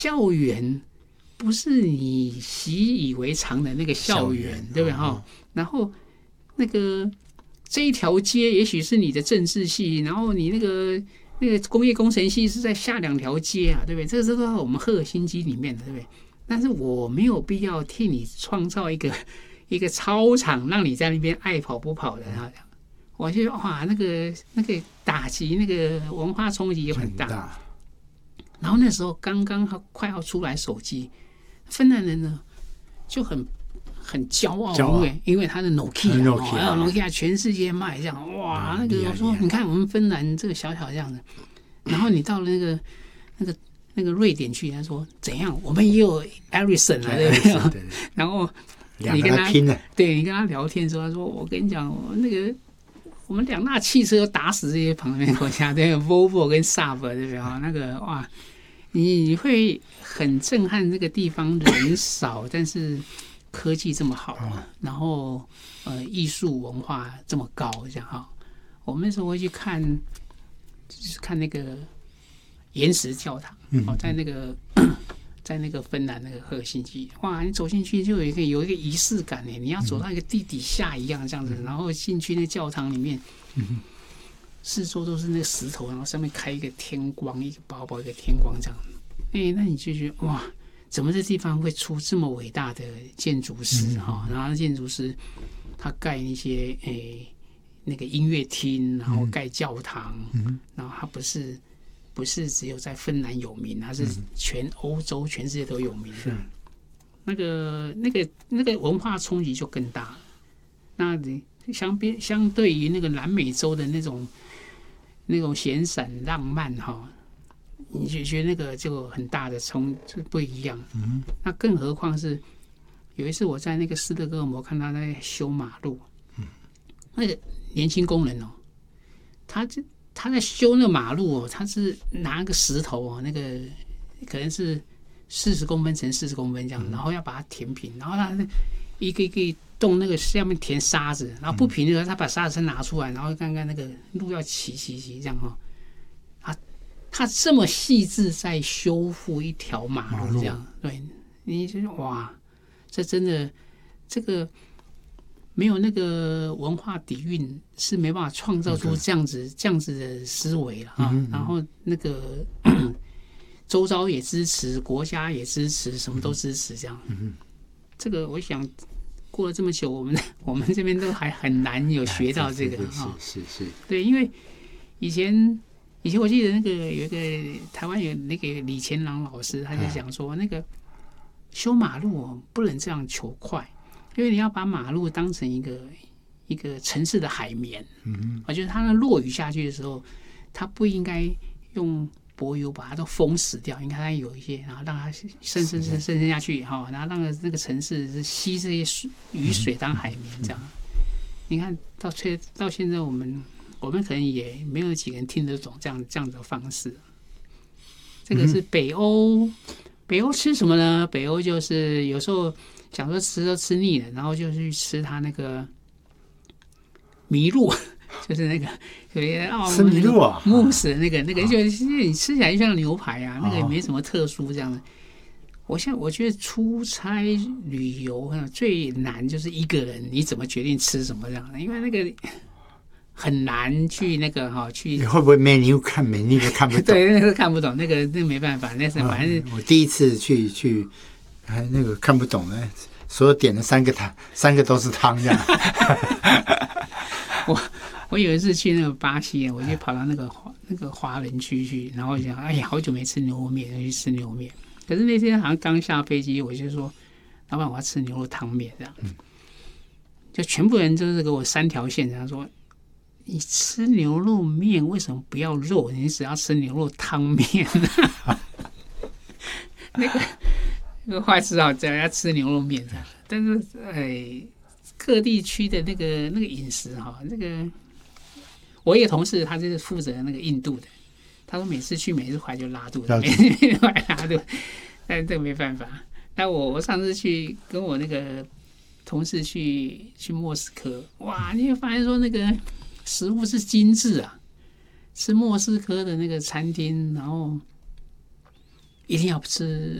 校园不是你习以为常的那个校园，对不对哈？然后那个这一条街也许是你的政治系，然后你那个工业工程系是在下2条街啊，对不对？这都在我们赫尔辛基里面的，对不对？但是我没有必要替你创造一个操场，让你在那边爱跑不跑的啊。我觉得哇，那个打击，那个文化冲击也很大。然后那时候刚刚快要出来手机，芬兰人呢就很骄傲，因为他的 Nokia 全世界卖这样，哇，那个我说你看我们芬兰这个小小这样的，然后你到了那个瑞典去，他说怎样，我们也有 Ericsson 啊，对不对？然后你跟他拼了，对你跟他聊天的时候，他说我跟你讲，那个我们2大汽车打死这些旁边国家，对 ，Volvo 跟 Saab， 对不对啊？那个哇，你会很震撼，这个地方人少，但是科技这么好，然后艺术文化这么高，这样哈。我们那时候会去看，就是看那个岩石教堂，在那个芬兰那个赫尔辛基，哇，你走进去就有一个仪式感呢，你要走到一个地底下一样这样子，然后进去那教堂里面，四周都是那个石头，然后上面开一个天光，一个薄薄一个天光这样，那你就觉得哇，怎么这地方会出这么伟大的建筑师哈？然后建筑师他盖那些那个音乐厅，然后盖教堂，然后他不是只有在芬兰有名，它是全欧洲、全世界都有名的。那个文化冲击就更大了。那相对于那个南美洲的那种闲散浪漫哈，你就觉得那个就很大的就不一样。那更何况是有一次我在那个斯德哥尔摩看他在修马路，那个年轻工人哦，他在修那个马路哦，他是拿个石头哦，那个可能是40公分乘40公分这样，然后要把它填平，然后他一个洞那个下面填沙子，然后不平的时候他把沙子拿出来，然后看看那个路要齐这样哈。他这么细致在修复一条马路这样，对，你就哇，这真的这个。没有那个文化底蕴是没办法创造出这样子的思维了啊！然后那个周遭也支持，国家也支持，什么都支持这样。这个我想过了这么久，我们这边都还很难有学到这个啊。是，对，因为以前我记得那个有一个台湾有那个李乾朗老师，他就讲说，那个修马路不能这样求快。因为你要把马路当成一个城市的海绵，我觉得它落雨下去的时候，它不应该用柏油把它都封死掉，应该它有一些，然后让它渗下去哈，然后让那个城市是吸这些雨水当海绵这样。你看到现在我们可能也没有几个人听得懂这样的方式。这个是北欧吃什么呢？北欧就是有时候。想说吃都吃腻了，然后就去吃他那个麋鹿，就是那个吃麋鹿啊， 慕斯的那个，就是你吃起来就像牛排啊，那个也没什么特殊这样的。我觉得出差旅游最难就是一个人，你怎么决定吃什么这样的？因为那个很难去那个去。 你会不会menu都看不懂？ 对，那个看不懂，那个没办法，那是反正我第一次去。那个看不懂的，所有点了3个汤，3个都是汤这样。 我有一次去那个巴西，我就跑到那个华人区去，然后想，哎呀，好久没吃牛肉面，去吃牛肉面。可是那天好像刚下飞机，我就说，老板，我要吃牛肉汤面这样。就全部人就是给我3条线，他说，你吃牛肉面为什么不要肉？你只要吃牛肉汤面。那个坏事好，只要吃牛肉面，但是各地区的那个饮食哈，那个我一个同事他就是负责那个印度的，他说每次回来就拉肚子，每次回来拉肚子，但这个没办法。但我上次去跟我那个同事去莫斯科，哇，你会发现说那个食物是精致啊，吃莫斯科的那个餐厅，然后一定要吃